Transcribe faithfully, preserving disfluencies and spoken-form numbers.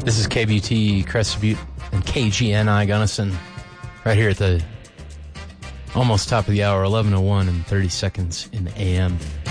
This is K B T, Crested Butte, and K G N I Gunnison, right here at the almost top of the hour, eleven oh one and thirty seconds in the A M.